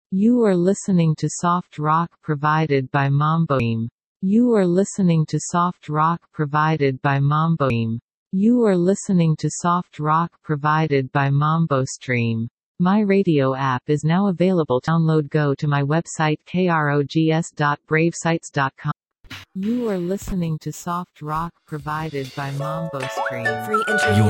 You are listening to soft rock provided by Mamboim. You are listening to soft rock provided by Mamboim. You are listening to soft rock provided by MamboStream. My radio app is now available. Download. Go to my website krogs.bravesites.com. You are listening to soft rock provided by MamboStream. Free interview.